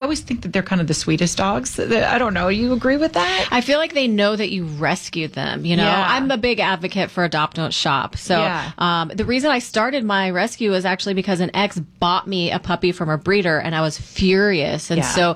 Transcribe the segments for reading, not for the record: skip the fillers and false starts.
always think that they're kind of the sweetest dogs. I don't know. You agree with that? I feel like they know that you rescued them. Yeah. I'm a big advocate for Adopt Don't Shop. So the reason I started my rescue was actually because an ex bought me a puppy from a breeder, and I was furious. And so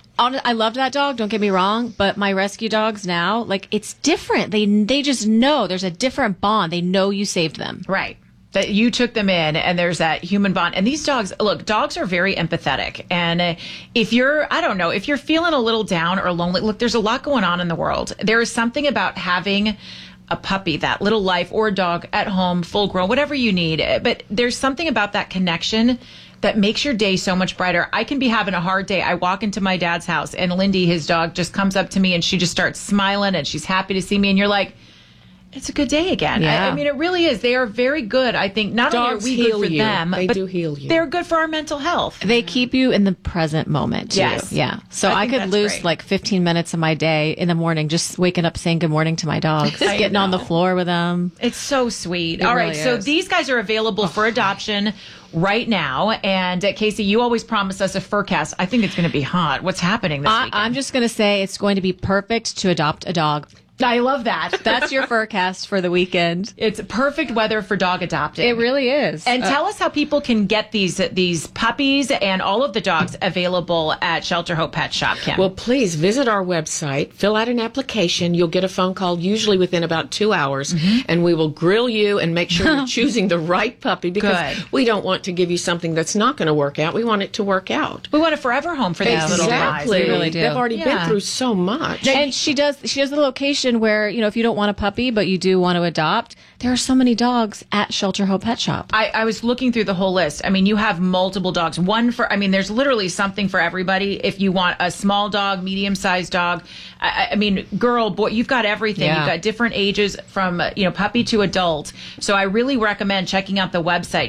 I loved that dog, don't get me wrong, but my rescue dogs now, like, it's different. They just know there's a different bond. They know you saved them. Right. That you took them in, and there's that human bond. And these dogs, look, dogs are very empathetic. And if you're feeling a little down or lonely, look, there's a lot going on in the world. There is something about having a puppy, that little life, or a dog at home, full grown, whatever you need. But there's something about that connection that makes your day so much brighter. I can be having a hard day. I walk into my dad's house, and Lindy, his dog, just comes up to me, and she just starts smiling, and she's happy to see me. And you're like, it's a good day again. Yeah. I mean, it really is. They are very good. I think not Dogs only are we good for you. them, They but do heal you. they're good for our mental health. They keep you in the present moment, too. Yes. Yeah. So I I think could that's lose great. like 15 minutes of my day in the morning just waking up saying good morning to my dogs, I getting on the know. floor with them. It's so sweet. It All right, really so is. these guys are available for adoption right now. And Casey, you always promise us a furcast. I think it's going to be hot. What's happening this weekend? I'm just going to say it's going to be perfect to adopt a dog. I love that. That's your forecast for the weekend. It's perfect weather for dog adopting. It really is. And tell us how people can get these puppies and all of the dogs available at Shelter Hope Pet Shop, Kim. Well, please visit our website, fill out an application. You'll get a phone call usually within about 2 hours, and we will grill you and make sure you're choosing the right puppy, because Good. we don't want to give you something that's not going to work out. We want it to work out. we want a forever home for these little guys. Exactly. We really do. They've already Yeah. been through so much. And she does the location where, if you don't want a puppy, but you do want to adopt, there are so many dogs at Shelter Hope Pet Shop. I was looking through the whole list. I mean, you have multiple dogs. There's literally something for everybody. If you want a small dog, medium-sized dog, I mean, girl, boy, you've got everything. Yeah. You've got different ages from, puppy to adult. So I really recommend checking out the website,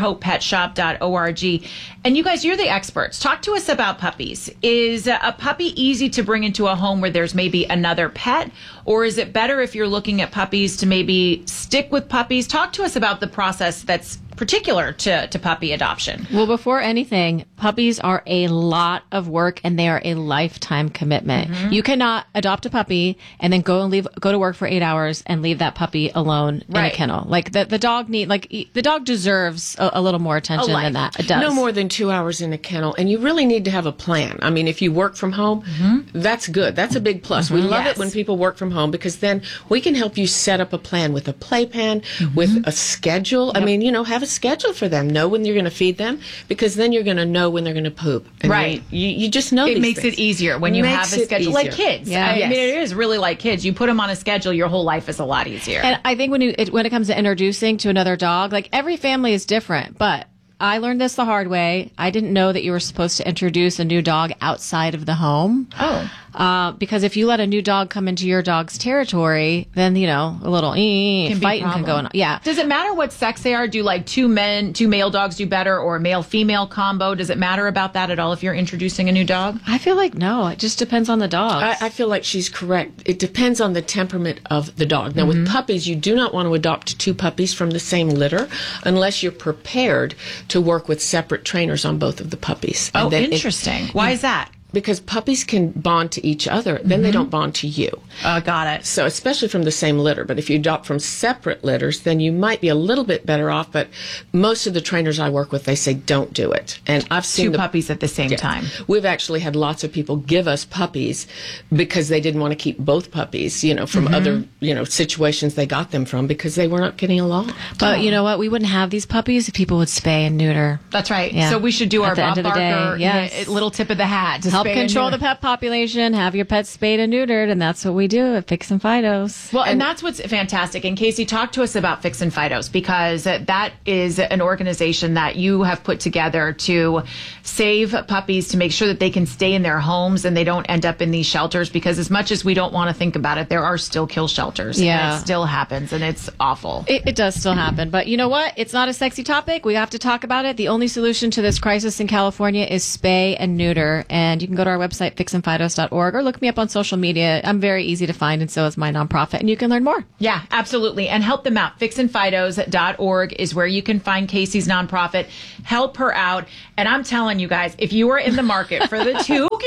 shelterhopepetshop.org. And you guys, you're the experts. Talk to us about puppies. Is a puppy easy to bring into a home where there's maybe another pet? Or is it better if you're looking at puppies to maybe stick with puppies? Talk to us about the process that's particular to puppy adoption. Well, before anything, puppies are a lot of work, and they are a lifetime commitment. You cannot adopt a puppy and then go to work for 8 hours and leave that puppy alone in a Right. kennel. Like the dog the dog deserves a little more attention life. than that. It does. No more than 2 hours in a kennel, and you really need to have a plan. I mean, if you work from home, that's good. That's a big plus. We love Yes. it when people work from home, because then we can help you set up a plan with a playpen, with a schedule. I mean, have a schedule for them. Know when you're going to feed them, because then you're going to know when they're going to poop. And Right. You just know It these makes things. it easier when you Makes have a it schedule, like easier. kids. Yeah. I Yes. mean, it is really like kids. You put them on a schedule, your whole life is a lot easier. And I think when it comes to introducing to another dog, like every family is different, but I learned this the hard way. I didn't know that you were supposed to introduce a new dog outside of the home. Oh. Because if you let a new dog come into your dog's territory, then, a little Can be a fighting can go problem. on. Yeah. Does it matter what sex they are? Do like two male dogs do better, or a male-female combo? Does it matter about that at all if you're introducing a new dog? I feel like no. It just depends on the dog. I feel like she's correct. It depends on the temperament of the dog. Now, with puppies, you do not want to adopt two puppies from the same litter unless you're prepared to work with separate trainers on both of the puppies. Oh, And then interesting. Why is that? because puppies can bond to each other, then they don't bond to you. Got it. So especially from the same litter. But if you adopt from separate litters, then you might be a little bit better off. But most of the trainers I work with, they say don't do it. And I've seen Two puppies at the same time. We've actually had lots of people give us puppies because they didn't want to keep both puppies, from other, situations they got them from because they were not getting along. But you know what? We wouldn't have these puppies if people would spay and neuter. That's right. Yeah. So we should do At our the Bob end of the day, Barker yes. little tip of the hat to Help spay and control neuter. the pet population, have your pets spayed and neutered, and that's what we do at Fix and Fidos. Well, and that's what's fantastic. And Casey, talk to us about Fix and Fidos, because that is an organization that you have put together to save puppies, to make sure that they can stay in their homes and they don't end up in these shelters. Because as much as we don't want to think about it, there are still kill shelters. Yeah. And it still happens, and it's awful. It does still happen. But you know what? It's not a sexy topic. We have to talk about it. The only solution to this crisis in California is spay and neuter. And you can go to our website, fixandfidos.org, or look me up on social media. I'm very easy to find, and so is my nonprofit. And you can learn more. Yeah, absolutely. And help them out. Fixandfidos.org is where you can find Casey's nonprofit. Help her out. And I'm telling you guys, if you are in the market for the two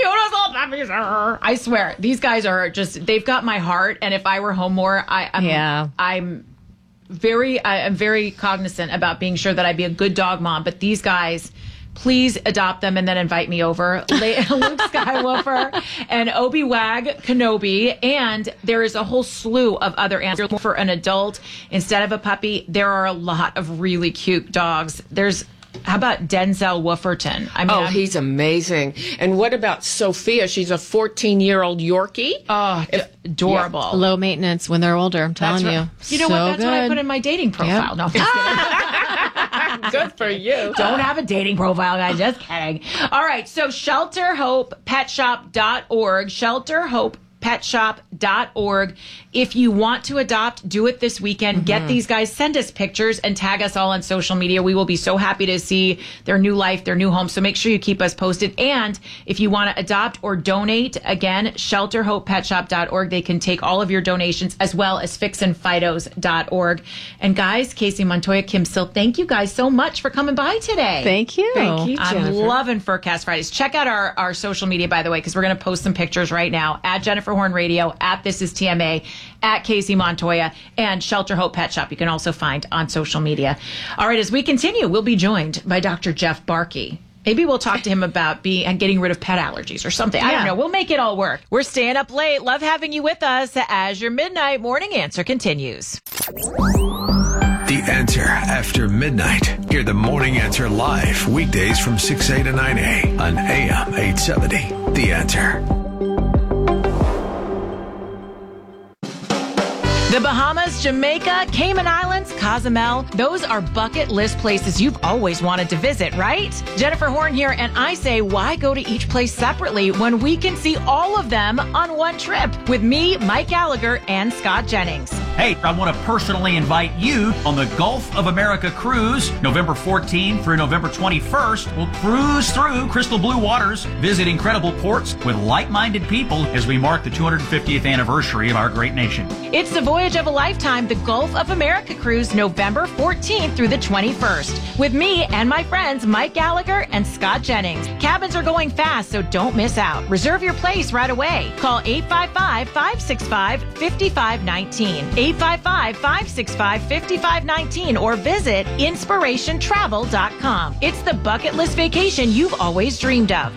cutest little puppies. I swear, these guys are just, they've got my heart. And if I were home more, I'm very cognizant about being sure that I be a good dog mom. But these guys, please adopt them and then invite me over. Luke Skywalker and Obi-Wan Kenobi. And there is a whole slew of other animals for an adult instead of a puppy. There are a lot of really cute dogs. How about Denzel Wooferton? He's amazing. And what about Sophia? She's a 14-year-old Yorkie. Oh, adorable. Yeah. Low maintenance when they're older, I'm telling you. You know what? That's what I put in my dating profile. Yep. No, I'm just kidding. Good for you. Don't have a dating profile, guys. Just kidding. All right. So shelterhopepetshop.org. Shelterhopepetshop.org. If you want to adopt, do it this weekend. Get these guys, send us pictures and tag us all on social media. We will be so happy to see their new life, their new home. So make sure you keep us posted. And if you want to adopt or donate, again, shelterhopepetshop.org. They can take all of your donations as well as fixinfidos.org. And guys, Casey Montoya, Kim Silk, thank you guys so much for coming by today. Thank you. Thank you, Jennifer. I'm loving Furcast Fridays. Check out our social media, by the way, because we're going to post some pictures right now at Jennifer Horn Radio, at This Is TMA, at Casey Montoya, and Shelter Hope Pet Shop. You can also find on social media. All right, as we continue, we'll be joined by Dr. Jeff Barkey. Maybe we'll talk to him about getting rid of pet allergies or something. I don't know. We'll make it all work. We're staying up late. Love having you with us as your Midnight Morning Answer continues. The Answer after midnight. Hear the Morning Answer live weekdays from 6A to 9A on AM 870. The Answer. The Bahamas, Jamaica, Cayman Islands, Cozumel, those are bucket list places you've always wanted to visit, right? Jennifer Horn here, and I say, why go to each place separately when we can see all of them on one trip with me, Mike Gallagher, and Scott Jennings? Hey, I want to personally invite you on the Gulf of America cruise, November 14th through November 21st. We'll cruise through crystal blue waters, visit incredible ports with like-minded people as we mark the 250th anniversary of our great nation. It's the voyage of a lifetime, the Gulf of America cruise, November 14th through the 21st, with me and my friends Mike Gallagher and Scott Jennings. Cabins are going fast, so don't miss out. Reserve your place right away. Call 855-565-5519, 855-565-5519, or visit inspirationtravel.com. It's the bucket list vacation you've always dreamed of.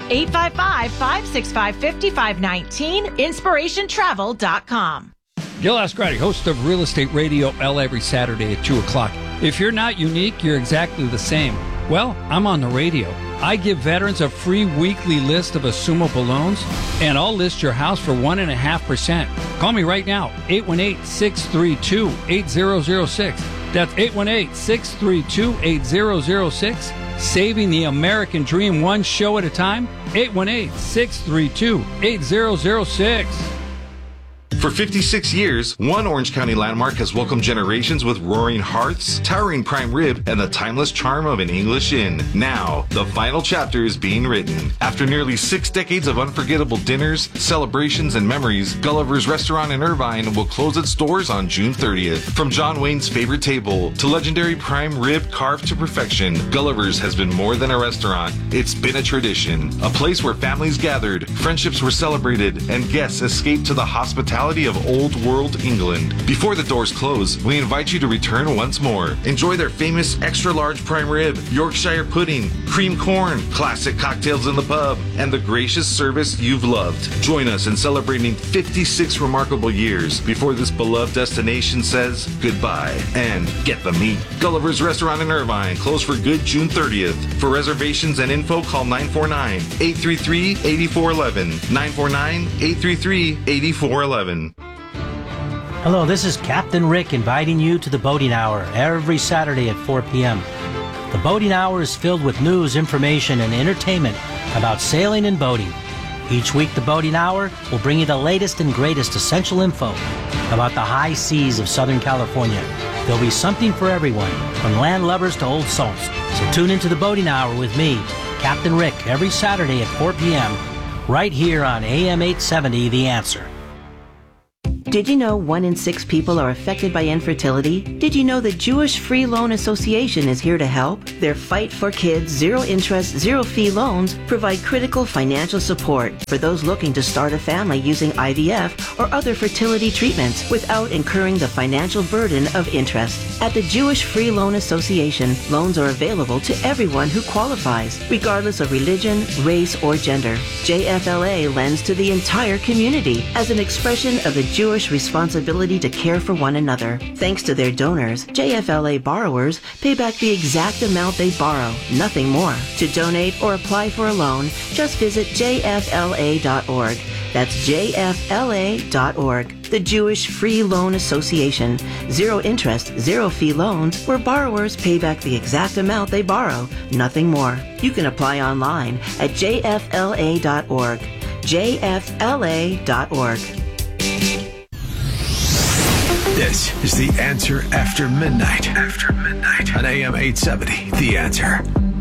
855-565-5519, inspirationtravel.com. Gil Ascarati, host of Real Estate Radio L every Saturday at 2 o'clock. If you're not unique, you're exactly the same. Well, I'm on the radio. I give veterans a free weekly list of assumable loans, and I'll list your house for 1.5%. Call me right now, 818-632-8006. That's 818-632-8006. Saving the American dream one show at a time, 818-632-8006. For 56 years, one Orange County landmark has welcomed generations with roaring hearths, towering prime rib, and the timeless charm of an English inn. Now, the final chapter is being written. After nearly 6 decades of unforgettable dinners, celebrations, and memories, Gulliver's Restaurant in Irvine will close its doors on June 30th. From John Wayne's favorite table to legendary prime rib carved to perfection, Gulliver's has been more than a restaurant. It's been a tradition, a place where families gathered, friendships were celebrated, and guests escaped to the hospitality of old world England. Before the doors close, we invite you to return once more. Enjoy their famous extra large prime rib, Yorkshire pudding, cream corn, classic cocktails in the pub, and the gracious service you've loved. Join us in celebrating 56 remarkable years before this beloved destination says goodbye. And get the meat. Gulliver's Restaurant in Irvine, closed for good June 30th. For reservations and info, call 949-833-8411. 949-833-8411. Hello, this is Captain Rick inviting you to the Boating Hour every Saturday at 4 p.m. The Boating Hour is filled with news, information, and entertainment about sailing and boating. Each week, the Boating Hour will bring you the latest and greatest essential info about the high seas of Southern California. There'll be something for everyone, from land lovers to old salts. So tune into the Boating Hour with me, Captain Rick, every Saturday at 4 p.m. right here on AM 870, The Answer. Did you know 1 in 6 people are affected by infertility? Did you know the Jewish Free Loan Association is here to help? Their Fight for Kids zero interest, zero fee loans provide critical financial support for those looking to start a family using IVF or other fertility treatments without incurring the financial burden of interest. At the Jewish Free Loan Association, loans are available to everyone who qualifies, regardless of religion, race, or gender. JFLA lends to the entire community as an expression of the Jewish responsibility to care for one another. Thanks to their donors, JFLA borrowers pay back the exact amount they borrow, nothing more. To donate or apply for a loan, just visit jfla.org. That's jfla.org. The Jewish Free Loan Association. Zero interest, zero fee loans where borrowers pay back the exact amount they borrow, nothing more. You can apply online at jfla.org. jfla.org. This is The Answer After Midnight. On AM 870, The Answer.